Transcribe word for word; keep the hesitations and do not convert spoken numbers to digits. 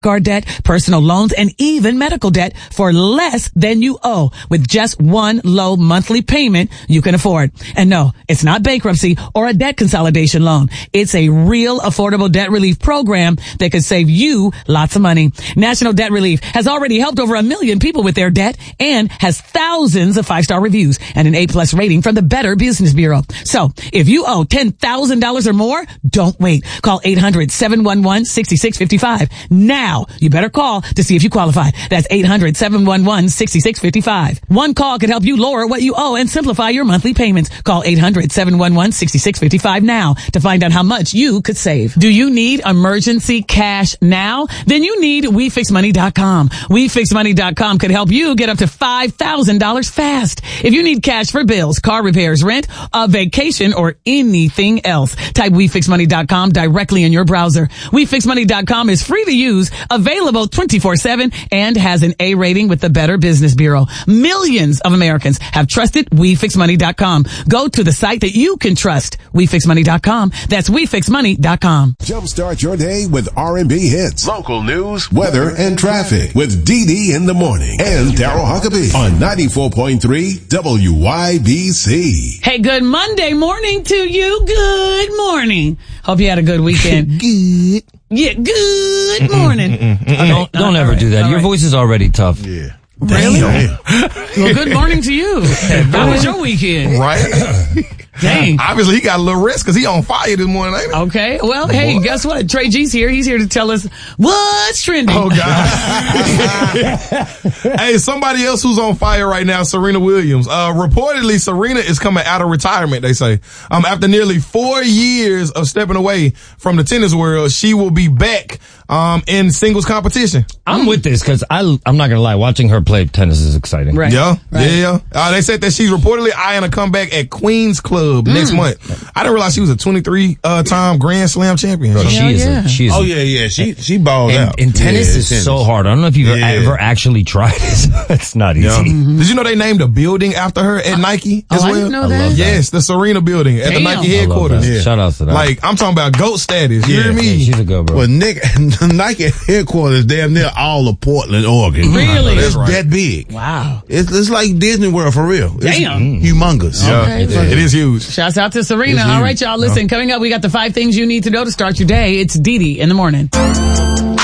card debt, personal loans, and even medical debt for less than you owe with just one low monthly payment you can afford. And no, it's not bankruptcy or a debt consolidation loan. It's a real affordable debt relief program that could save you lots of money. National Debt Relief has already helped over a million people with their debt and has thousands of five-star reviews and an A-plus rating from the Better Business Bureau. So if you owe ten thousand dollars or more, don't wait. Call eight hundred, seven one one, six six five five now. You better call to see if you qualify. That's eight hundred, seven one one, six six five five. One call could help you lower what you owe and simplify your monthly payments. Call eight hundred, seven one one, six six five five now to find out how much you could save. Do you need emergency cash now? Then you need we fix money dot com. we fix money dot com could help you get up to five thousand dollars fast. If you need cash for bills, car repairs, rent, a vacation, or anything else, type we fix money dot com directly in your browser. we fix money dot com is free to use, available twenty-four seven, and has an A rating with the Better Business Bureau. Millions of Americans have trusted we fix money dot com. Go to the site that you can trust, we fix money dot com. That's we fix money dot com. Jumpstart your day with R and B hits, local news, weather, and traffic with Dee Dee in the morning and Daryl Huckabee on ninety-four point three W Y B C. Hey, good Monday morning to you. Good morning. Hope you had a good weekend. Good. Yeah, good morning. Mm-mm, mm-mm. Okay. Don't, don't ever right, do that. Your right. voice is already tough. Yeah. Really? Well, good morning to you. How was your weekend? Right? Dang. Obviously, he got a little risk because he on fire this morning, ain't he? Okay. Well, hey, Boy. Guess what? Trey G's here. He's here to tell us what's trending. Oh, God. Hey, somebody else who's on fire right now, Serena Williams. Uh, reportedly, Serena is coming out of retirement, they say. Um, after nearly four years of stepping away from the tennis world, she will be back, um, in singles competition. I'm with this because I, I'm not going to lie. Watching her play tennis is exciting. Right. Yeah. Right. Yeah. Uh, they said that she's reportedly eyeing a comeback at Queen's Club mm. next month. I didn't realize she was a twenty-three uh, time Grand Slam champion. Bro, she is yeah. a, she is Oh, yeah, yeah. She, she balled and, out. and tennis yeah, is tennis. so hard. I don't know if you've Yeah. ever actually tried it. It's not easy. Yeah. Mm-hmm. Did you know they named a building after her at Nike as oh, well? I didn't know I that. love that. Yes, the Serena building at Damn. the Nike I love headquarters. that. Yeah. Shout out to that. Like, I'm talking about GOAT status. You Yeah. hear me? Yeah, she's a go, bro. Well, Nick, Nike headquarters damn near all of Portland, Oregon. Really? It's right. that big. Wow. It's, it's like Disney World for real. It's Damn. humongous. Yeah, Okay, it, well- it is huge. Shouts out to Serena. It's All you. right, y'all. Listen, coming up, we got the five things you need to know to start your day. It's Dee Dee in the morning.